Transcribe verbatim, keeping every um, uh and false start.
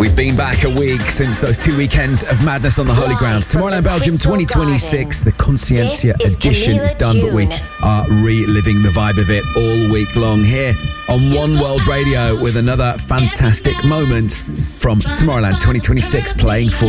We've been back a week since those two weekends of madness on the Holy Ground. Tomorrowland Belgium twenty twenty-six, the Consciencia edition is done, but we are reliving the vibe of it all week long here on One World Radio with another fantastic moment from Tomorrowland twenty twenty-six playing for